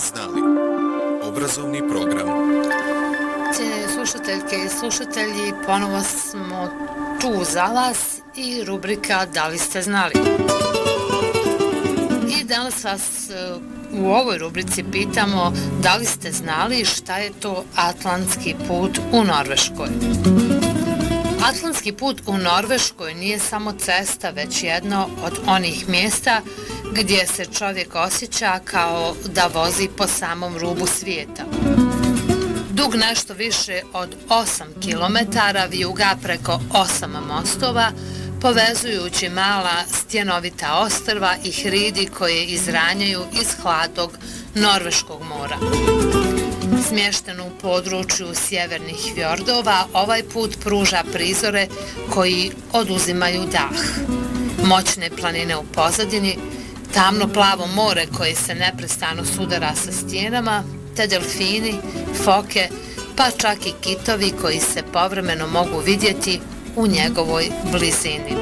znali? Obrazovni program. Cijene slušateljke i slušatelji, ponovo smo tu za vas i rubrika Da li ste znali? I danas vas u ovoj rubrici pitamo da li ste znali šta je to Atlantski put u Norveškoj. Atlantski put u Norveškoj nije samo cesta, već jedno od onih mjesta gdje se čovjek osjeća kao da vozi po samom rubu svijeta. Dug nešto više od 8 km vijuga preko 8 mostova, povezujući mala stjenovita ostrva i hridi koje izranjaju iz hladnog Norveškog mora. Smješten u području sjevernih fjordova, ovaj put pruža prizore koji oduzimaju dah. Moćne planine u pozadini, tamno plavo more koje se neprestano sudara sa stijenama, te delfini, foke, pa čak i kitovi koji se povremeno mogu vidjeti u njegovoj blizini.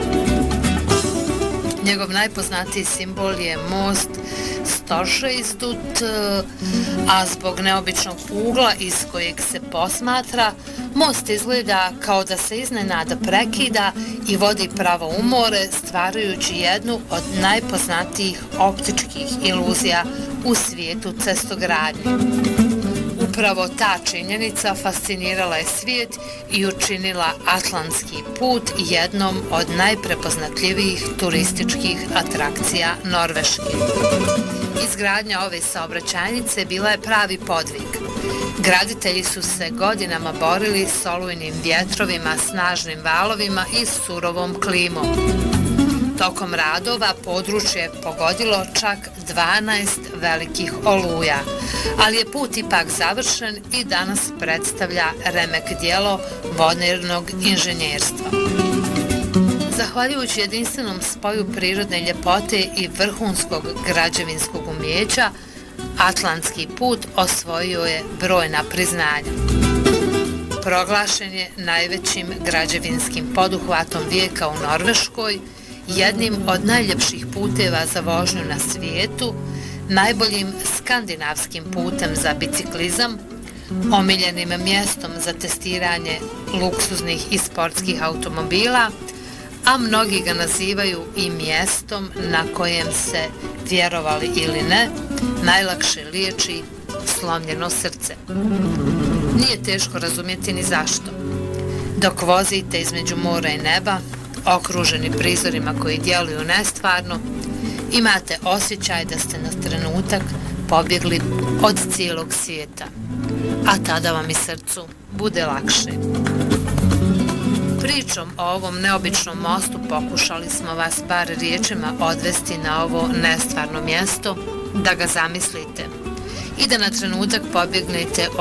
Njegov najpoznatiji simbol je most Storsjöidsut, a zbog neobičnog ugla iz kojeg se posmatra, most izgleda kao da se iznenada prekida i vodi pravo u more, stvarajući jednu od najpoznatijih optičkih iluzija u svijetu cestogradnje. Upravo ta činjenica fascinirala je svijet i učinila Atlantski put jednom od najprepoznatljivijih turističkih atrakcija Norveške. Izgradnja ove saobraćajnice bila je pravi podvig. Graditelji su se godinama borili s olujnim vjetrovima, snažnim valovima i surovom klimom. Tokom radova područje je pogodilo čak 12 velikih oluja, ali je put ipak završen i danas predstavlja remek djelo vodnog inženjerstva. Zahvaljujući jedinstvenom spoju prirodne ljepote i vrhunskog građevinskog umjeća, Atlantski put osvojio je brojna priznanja. Proglašen je najvećim građevinskim poduhvatom vijeka u Norveškoj, jednim od najljepših puteva za vožnju na svijetu, najboljim skandinavskim putem za biciklizam, omiljenim mjestom za testiranje luksuznih i sportskih automobila, a mnogi ga nazivaju i mjestom na kojem se, vjerovali ili ne, najlakše liječi slomljeno srce. Nije teško razumjeti ni zašto. Dok vozite između mora i neba, okruženi prizorima koji djeluju nestvarno, imate osjećaj da ste na trenutak pobjegli od cijelog svijeta, a tada vam i srcu bude lakše. Pričom o ovom neobičnom mostu pokušali smo vas par riječima odvesti na ovo nestvarno mjesto, da ga zamislite i da na trenutak pobjegnete